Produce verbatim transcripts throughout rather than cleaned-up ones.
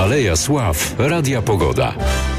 Aleja Sław Radia Pogoda.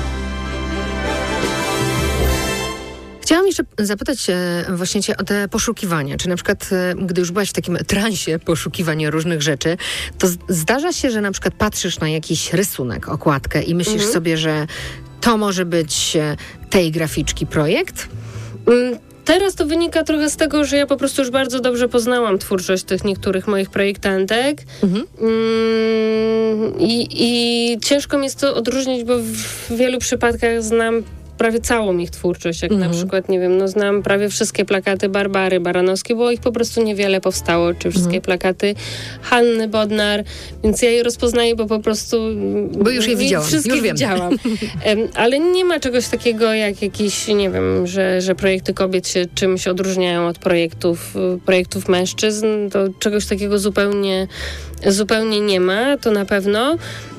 Chciałam jeszcze zapytać właśnie cię o te poszukiwania. Czy na przykład, gdy już byłaś w takim transie poszukiwania różnych rzeczy, to zdarza się, że na przykład patrzysz na jakiś rysunek, okładkę i myślisz mhm. sobie, że to może być tej graficzki projekt? Mm. Teraz to wynika trochę z tego, że ja po prostu już bardzo dobrze poznałam twórczość tych niektórych moich projektantek mhm. mm, i, i ciężko mi jest to odróżnić, bo w wielu przypadkach znam prawie całą ich twórczość, jak mhm. na przykład, nie wiem, no znam prawie wszystkie plakaty Barbary Baranowskiej, bo ich po prostu niewiele powstało, czy wszystkie mhm. plakaty Hanny Bodnar, więc ja je rozpoznaję, bo po prostu... Bo już je widziałam, wszystkie już wiem. widziałam. Ale nie ma czegoś takiego jak jakiś, nie wiem, że, że projekty kobiet się czymś odróżniają od projektów, projektów mężczyzn, to czegoś takiego zupełnie zupełnie nie ma, to na pewno.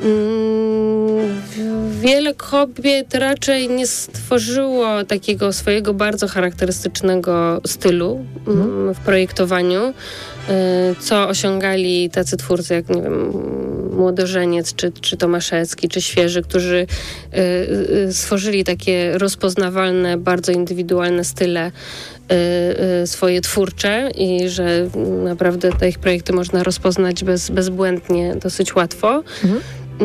Wiele kobiet raczej nie stworzyło takiego swojego bardzo charakterystycznego stylu mhm. w projektowaniu, co osiągali tacy twórcy jak, nie wiem, Młodożeniec, czy, czy Tomaszewski, czy Świeży, którzy stworzyli takie rozpoznawalne, bardzo indywidualne style swoje twórcze i że naprawdę te ich projekty można rozpoznać bez, bezbłędnie, dosyć łatwo. Mhm.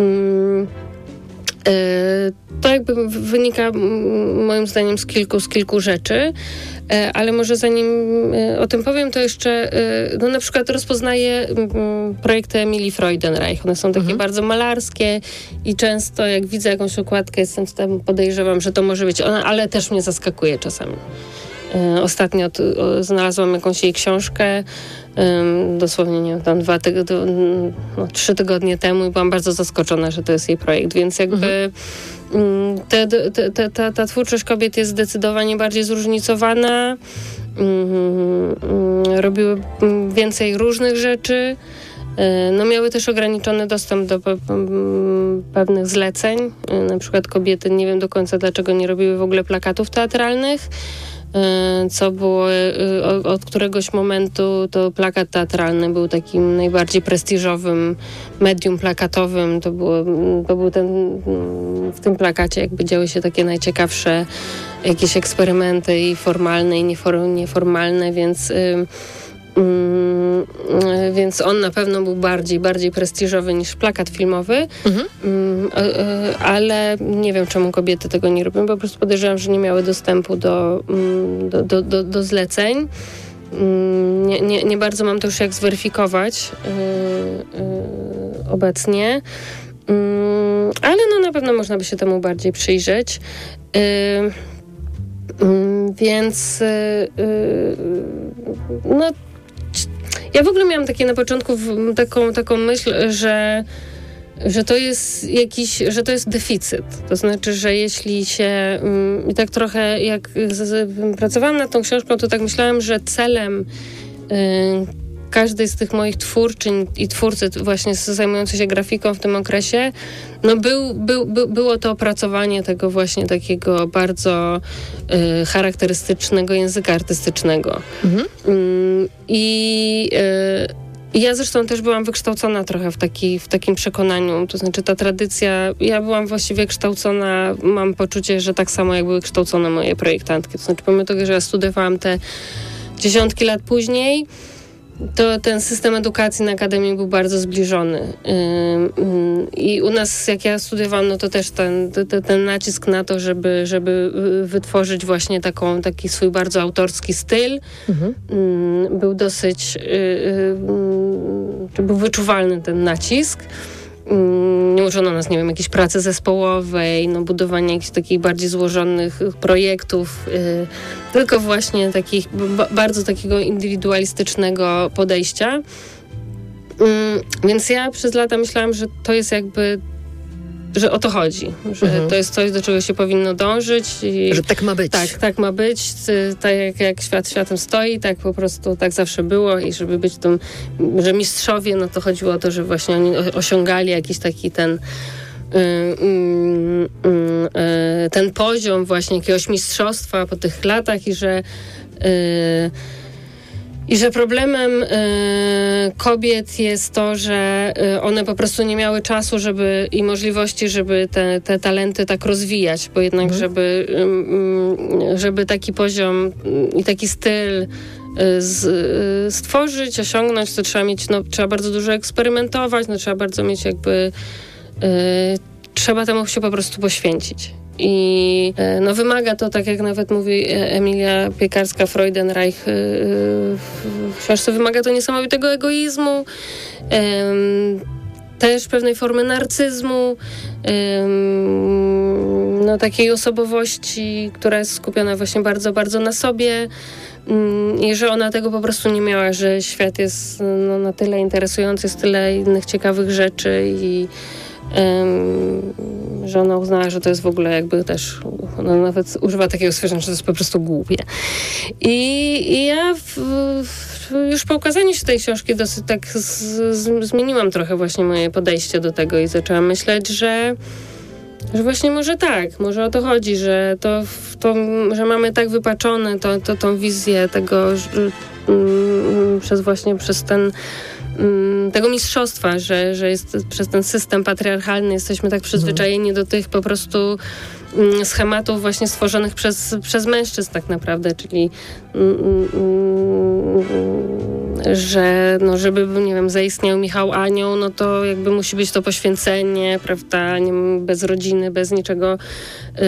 To jakby wynika moim zdaniem z kilku, z kilku rzeczy, ale może zanim o tym powiem, to jeszcze no na przykład rozpoznaję projekty Emilii Freudenreich. One są takie mhm. bardzo malarskie i często jak widzę jakąś okładkę, jestem tam, podejrzewam, że to może być ona, ale też mnie zaskakuje czasami. Ostatnio t, o, znalazłam jakąś jej książkę, um, dosłownie nie wiem, tam dwa tygodnie, no, trzy tygodnie temu i byłam bardzo zaskoczona, że to jest jej projekt, więc jakby mhm. te, te, te, ta, ta twórczość kobiet jest zdecydowanie bardziej zróżnicowana, um, um, robiły więcej różnych rzeczy, no miały też ograniczony dostęp do pe- pewnych zleceń, na przykład kobiety, nie wiem do końca dlaczego nie robiły w ogóle plakatów teatralnych, co było od któregoś momentu to plakat teatralny był takim najbardziej prestiżowym medium plakatowym. To, było, to był ten, w tym plakacie jakby działy się takie najciekawsze jakieś eksperymenty i formalne i nieformalne, więc Mm, więc on na pewno był bardziej, bardziej prestiżowy niż plakat filmowy, mhm. mm, ale nie wiem, czemu kobiety tego nie robią, bo po prostu podejrzewam, że nie miały dostępu do, do, do, do, do zleceń. Nie, nie, nie bardzo mam to już jak zweryfikować yy, yy, obecnie, yy, ale no na pewno można by się temu bardziej przyjrzeć. Yy, yy, więc yy, no ja w ogóle miałam takie na początku w, taką, taką myśl, że, że to jest jakiś, że to jest deficyt. To znaczy, że jeśli się i tak trochę jak z, z, pracowałam nad tą książką, to tak myślałam, że celem y, każdej z tych moich twórczyń i twórcy właśnie zajmujący się grafiką w tym okresie, no był, był, by, było to opracowanie tego właśnie takiego bardzo y, charakterystycznego języka artystycznego. Mhm. Y, I y, ja zresztą też byłam wykształcona trochę w, taki, w takim przekonaniu, to znaczy ta tradycja, ja byłam właściwie kształcona, mam poczucie, że tak samo jak były kształcone moje projektantki. To znaczy pomimo tego, że ja studiowałam te dziesiątki lat później, to ten system edukacji na Akademii był bardzo zbliżony. I u nas, jak ja studiowałam, no to też ten, ten, ten nacisk na to, żeby, żeby wytworzyć właśnie taką, taki swój bardzo autorski styl, mhm. był dosyć, czy był wyczuwalny ten nacisk. Nie uczono nas, nie wiem, jakiejś pracy zespołowej, no, budowania jakichś takich bardziej złożonych projektów, yy, tylko właśnie takich, b- bardzo takiego indywidualistycznego podejścia. Yy, więc ja przez lata myślałam, że to jest jakby, że o to chodzi, że mhm. to jest coś, do czego się powinno dążyć. I że tak ma być. Tak, tak ma być. Tak jak, jak świat światem stoi, tak po prostu tak zawsze było i żeby być tym, że mistrzowie, no to chodziło o to, że właśnie oni osiągali jakiś taki ten y, y, y, ten poziom właśnie jakiegoś mistrzostwa po tych latach i że y, I że problemem y, kobiet jest to, że y, one po prostu nie miały czasu żeby i możliwości, żeby te, te talenty tak rozwijać, bo jednak mhm. żeby, y, y, żeby taki poziom i taki styl y, z, y, stworzyć, osiągnąć, to trzeba mieć, no, trzeba bardzo dużo eksperymentować, no, trzeba bardzo mieć jakby, y, trzeba temu się po prostu poświęcić. I no, wymaga to, tak jak nawet mówi Emilia Piekarska-Freudenreich w książce, wymaga to niesamowitego egoizmu, też pewnej formy narcyzmu, no, takiej osobowości, która jest skupiona właśnie bardzo, bardzo na sobie i że ona tego po prostu nie miała, że świat jest no, na tyle interesujący, jest tyle innych ciekawych rzeczy i Um, że ona uznała, że to jest w ogóle jakby też, ona nawet używa takiego stwierdzenia, że to jest po prostu głupie. I, i ja w, w, już po ukazaniu się tej książki dosyć tak z, z, zmieniłam trochę właśnie moje podejście do tego i zaczęłam myśleć, że że właśnie może tak, może o to chodzi, że to, to że mamy tak wypaczone to, to, tą wizję tego że, um, przez właśnie przez ten tego mistrzostwa, że, że jest przez ten system patriarchalny jesteśmy tak przyzwyczajeni do tych po prostu schematów właśnie stworzonych przez, przez mężczyzn tak naprawdę, czyli że no, żeby, nie wiem, zaistniał Michał Anioł, no to jakby musi być to poświęcenie, prawda, nie, bez rodziny, bez niczego. Yy,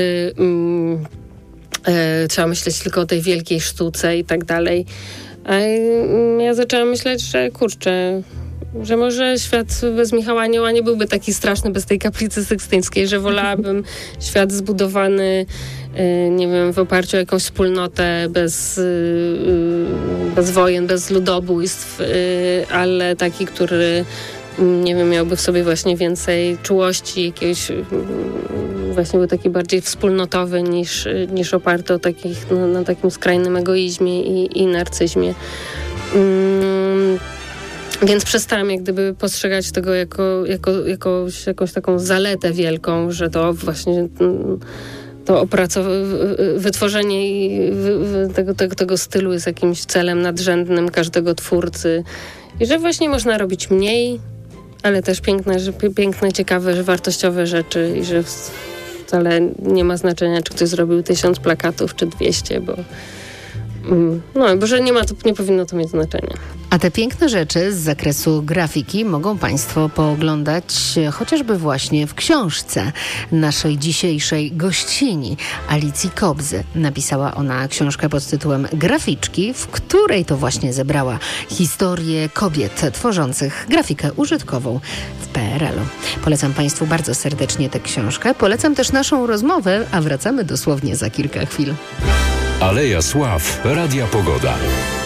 yy, trzeba myśleć tylko o tej wielkiej sztuce i tak dalej. A ja zaczęłam myśleć, że kurczę, że może świat bez Michała Anioła nie byłby taki straszny bez tej kaplicy sykstyńskiej, że wolałabym świat zbudowany, nie wiem, w oparciu o jakąś wspólnotę, bez, bez wojen, bez ludobójstw, ale taki, który, nie wiem, miałby w sobie właśnie więcej czułości, jakiegoś właśnie był taki bardziej wspólnotowy niż, niż oparty o takich, no, na takim skrajnym egoizmie i, i narcyzmie. Um, więc przestałam jak gdyby postrzegać tego jako, jako jakąś, jakąś taką zaletę wielką, że to właśnie to opracowanie, wytworzenie i wy, tego, tego, tego stylu jest jakimś celem nadrzędnym każdego twórcy i że właśnie można robić mniej, ale też piękne, że, piękne, ciekawe, wartościowe rzeczy i że wcale nie ma znaczenia, czy ktoś zrobił tysiąc plakatów, czy dwieście, bo no, bo że nie ma to, nie powinno to mieć znaczenia. A te piękne rzeczy z zakresu grafiki mogą Państwo pooglądać chociażby właśnie w książce naszej dzisiejszej gościni, Alicji Kobzy. Napisała ona książkę pod tytułem Graficzki, w której to właśnie zebrała historię kobiet tworzących grafikę użytkową w P R L u. Polecam Państwu bardzo serdecznie tę książkę. Polecam też naszą rozmowę, a wracamy dosłownie za kilka chwil. Aleja Sław, Radia Pogoda.